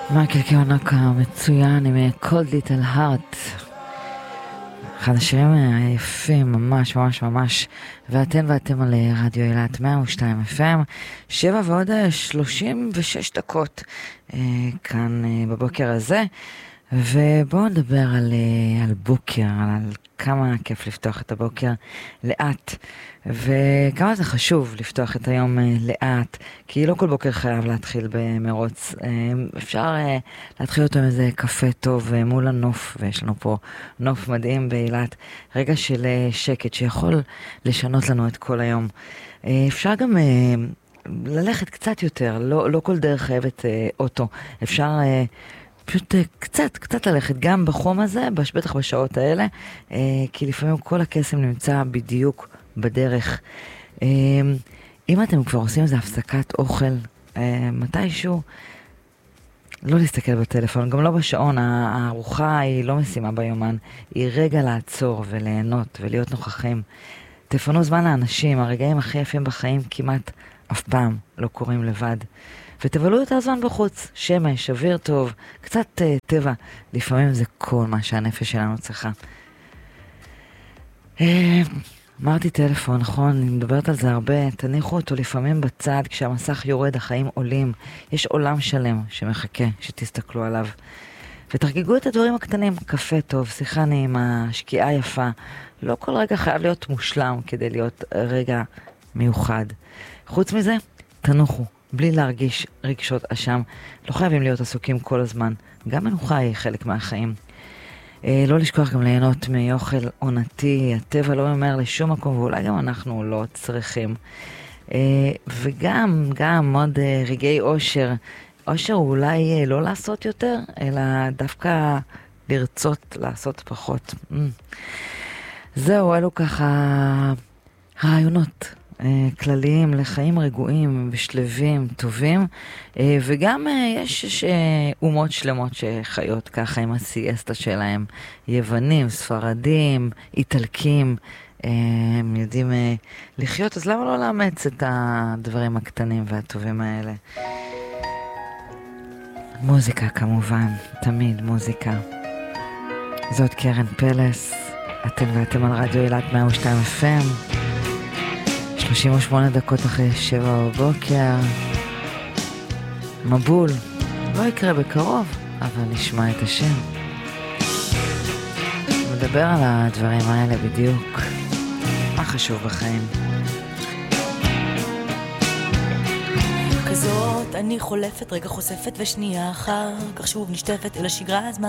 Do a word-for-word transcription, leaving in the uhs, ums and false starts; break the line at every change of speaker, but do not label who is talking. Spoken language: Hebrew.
מייקל קיוונוקה מצוין עם Cold Little Heart, אחד השירים היפים ממש ממש ממש. ואתן ואתם על רדיו אילת מאה ושתיים אף אם, שבע ועוד שלושים ושש דקות כאן בבוקר הזה. ובואו נדבר על, על בוקר, על כמה כיף לפתוח את הבוקר לאט, וכמה זה חשוב לפתוח את היום לאט, כי לא כל בוקר חייב להתחיל במרוץ. אפשר להתחיל אותו עם איזה קפה טוב מול הנוף, ויש לנו פה נוף מדהים באילת, רגע של שקט שיכול לשנות לנו את כל היום. אפשר גם ללכת קצת יותר, לא, לא כל דרך חייבת אוטו, אפשר פשוט קצת, קצת ללכת גם בחום הזה, בטח בשעות האלה, כי לפעמים כל הקסם נמצא בדיוק בדרך. אם אתם כבר עושים איזו הפסקת אוכל, מתישהו, לא להסתכל בטלפון, גם לא בשעון, הארוחה היא לא משימה ביומן, היא רגע לעצור וליהנות ולהיות נוכחים. תפנו זמן לאנשים, הרגעים הכי יפים בחיים כמעט אף פעם לא קורים לבד. ותבלו את הזמן בחוץ, שמש, אוויר טוב, קצת uh, טבע, לפעמים זה כל מה שהנפש שלנו צריכה. Uh, אמרתי טלפון, נכון, אני מדברת על זה הרבה, תניחו אותו לפעמים בצד, כשהמסך יורד, החיים עולים, יש עולם שלם שמחכה שתסתכלו עליו. ותרגגו את הדברים הקטנים, קפה טוב, שיחה נעימה, שקיעה יפה, לא כל רגע חייב להיות מושלם כדי להיות רגע מיוחד. חוץ מזה, תנוחו. בלי להרגיש רגשות אשם, לא חייבים להיות עסוקים כל הזמן, גם מנוחה היא חלק מהחיים. אה, לא לשכוח גם ליהנות מאוכל עונתי, הטבע לא אומר לשום מקום, ואולי גם אנחנו לא צריכים. אה, וגם, גם עוד אה, רגעי אושר, אושר הוא אולי אה, לא לעשות יותר, אלא דווקא לרצות לעשות פחות. Mm. זהו, אלו ככה רעיונות. כלליים לחיים רגועים ושלבים טובים, וגם יש אומות שלמות שחיות ככה עם הסיאסטה שלהם, יוונים, ספרדים, איטלקים, הם יודעים לחיות, אז למה לא לאמץ את הדברים הקטנים והטובים האלה? מוזיקה כמובן, תמיד מוזיקה. זאת קרן פלס, אתם ואתם על רדיו אילת מאה ושתיים אף אם, שלושים ושמונה דקות אחרי שבע בבוקר. מבול, לא יקרה בקרוב, אבל נשמע את השם. מדבר על הדברים האלה בדיוק, מה חשוב בחיים.
כזאת אני חולפת, רגע חושפת ושנייה אחר כך שוב נשטפת אל השגרה הזמן.